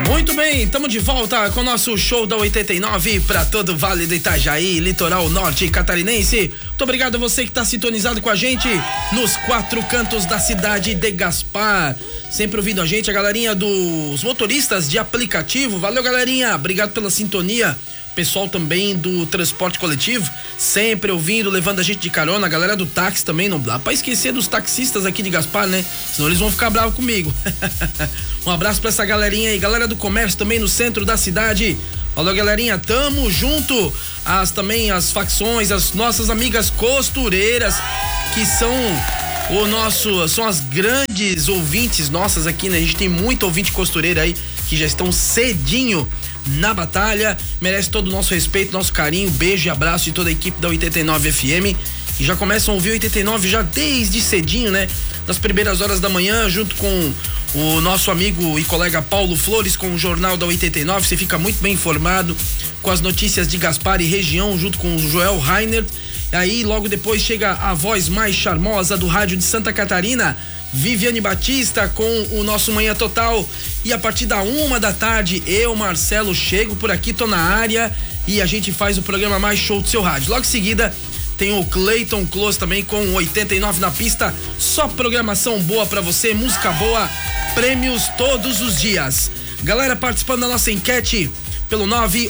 Muito bem, estamos de volta com o nosso show da 89 para todo o Vale do Itajaí, litoral norte catarinense. Muito obrigado a você que está sintonizado com a gente nos 4 cantos da cidade de Gaspar. Sempre ouvindo a gente, a galerinha dos motoristas de aplicativo. Valeu, galerinha, obrigado pela sintonia. Pessoal também do transporte coletivo, sempre ouvindo, levando a gente de carona. A galera do táxi também, não dá pra esquecer dos taxistas aqui de Gaspar, né? Senão eles vão ficar bravos comigo. Um abraço pra essa galerinha aí, galera do comércio também no centro da cidade. Falou, galerinha, tamo junto. Também as facções, as nossas amigas costureiras, que são são as grandes ouvintes nossas aqui, né? A gente tem muito ouvinte costureira aí que já estão cedinho na batalha, merece todo o nosso respeito, nosso carinho, beijo e abraço de toda a equipe da 89 FM, e já começam a ouvir 89 já desde cedinho, né? Das primeiras horas da manhã, junto com o nosso amigo e colega Paulo Flores, com o Jornal da 89, você fica muito bem informado com as notícias de Gaspar e região, junto com o Joel Rainer. Aí logo depois chega a voz mais charmosa do rádio de Santa Catarina, Viviane Batista, com o nosso Manhã Total. E a partir da 1h da tarde, eu, Marcelo, chego por aqui, tô na área e a gente faz o programa mais show do seu rádio. Logo em seguida tem o Clayton Close também com 89 na pista. Só programação boa pra você, música boa, prêmios todos os dias. Galera participando da nossa enquete pelo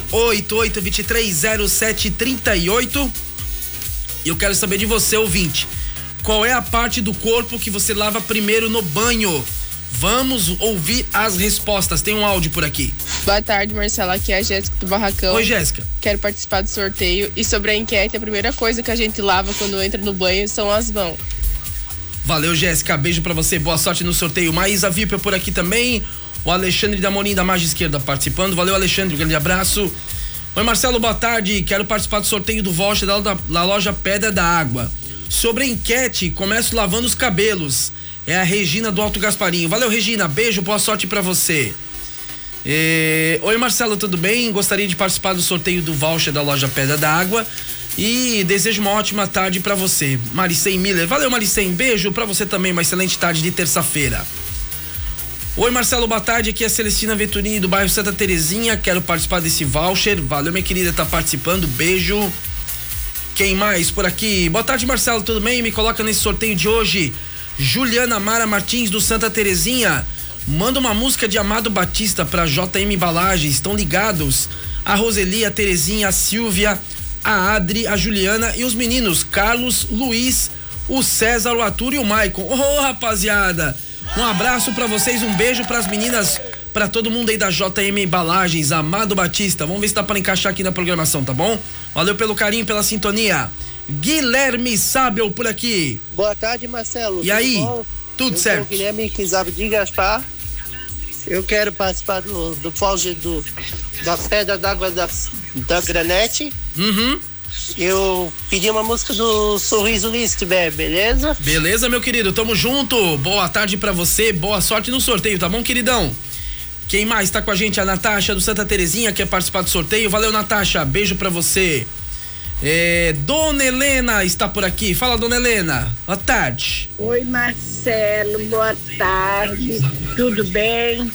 988230738. E eu quero saber de você, ouvinte, qual é a parte do corpo que você lava primeiro no banho? Vamos ouvir as respostas. Tem um áudio por aqui. Boa tarde, Marcela. Aqui é a Jéssica do Barracão. Oi, Jéssica. Quero participar do sorteio. E sobre a enquete, a primeira coisa que a gente lava quando entra no banho são as mãos. Valeu, Jéssica. Beijo pra você. Boa sorte no sorteio. Maísa Vipel por aqui também. O Alexandre da Morim da Margem Esquerda participando. Valeu, Alexandre. Um grande abraço. Oi, Marcelo. Boa tarde. Quero participar do sorteio do voucher da loja Pedra da Água. Sobre a enquete, começo lavando os cabelos. É a Regina do Alto Gasparinho. Valeu, Regina. Beijo, boa sorte pra você. Oi, Marcelo, tudo bem? Gostaria de participar do sorteio do voucher da loja Pedra da Água e desejo uma ótima tarde pra você. Maricém Miller. Valeu, Maricém. Beijo pra você também. Uma excelente tarde de terça-feira. Oi, Marcelo, boa tarde. Aqui é a Celestina Venturini do bairro Santa Terezinha. Quero participar desse voucher. Valeu, minha querida, tá participando. Beijo. Quem mais por aqui? Boa tarde, Marcelo, tudo bem? Me coloca nesse sorteio de hoje. Juliana Mara Martins do Santa Terezinha. Manda uma música de Amado Batista pra JM Embalagens. Estão ligados? A Roseli, a Terezinha, a Silvia, a Adri, a Juliana e os meninos Carlos, Luiz, o César, o Arthur e o Maicon. Ô, rapaziada, um abraço pra vocês, um beijo pras meninas, pra todo mundo aí da JM Embalagens, Amado Batista. Vamos ver se dá pra encaixar aqui na programação, tá bom? Valeu pelo carinho, pela sintonia. Guilherme Sábel por aqui. Boa tarde, Marcelo. E aí? Bom? Tudo certo? Sou o Guilherme Sábel de Gaspar. Eu quero participar do voucher da Pedra d'Água da Granete. Uhum. Eu pedi uma música do Sorriso List, beleza? Beleza, meu querido, tamo junto. Boa tarde pra você, boa sorte no sorteio, tá bom, queridão? Quem mais tá com a gente? A Natasha do Santa Terezinha quer participar do sorteio. Valeu, Natasha, beijo pra você. Dona Helena está por aqui. Fala, Dona Helena. Boa tarde. Oi, Marcelo. Boa tarde. Tudo bem?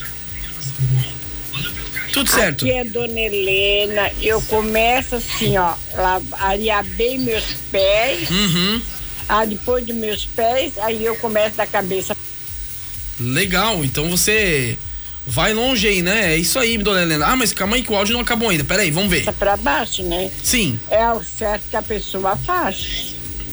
Tudo certo. Aqui é Dona Helena. Eu começo assim, ó, arear bem meus pés. Uhum. Depois de meus pés, aí eu começo da cabeça. Legal, então você vai longe aí, né? É isso aí, Dona Helena. Mas calma aí que o áudio não acabou ainda. Pera aí, vamos ver. Tá pra baixo, né? Sim. É o certo que a pessoa faz.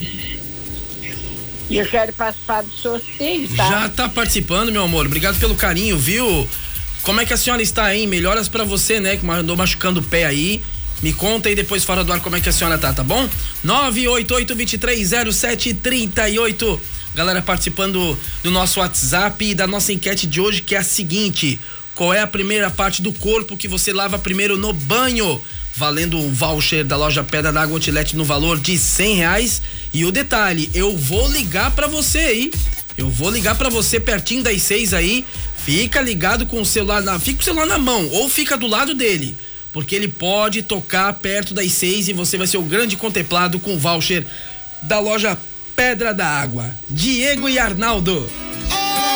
E eu quero participar do sorteio, tá? Já tá participando, meu amor. Obrigado pelo carinho, viu? Como é que a senhora está, hein? Melhoras pra você, né? Que andou machucando o pé aí. Me conta aí depois fora do ar como é que a senhora tá bom? 988-2307-38. Galera participando do nosso WhatsApp e da nossa enquete de hoje, que é a seguinte: qual é a primeira parte do corpo que você lava primeiro no banho? Valendo um voucher da loja Pedra d'Água Outlet no valor de R$100. E o detalhe, eu vou ligar pra você aí. Eu vou ligar pra você pertinho das 6 aí. Fica ligado com o celular fica com o celular na mão ou fica do lado dele, porque ele pode tocar perto das 6 e você vai ser o grande contemplado com o voucher da loja Pedra da Água. Diego e Arnaldo.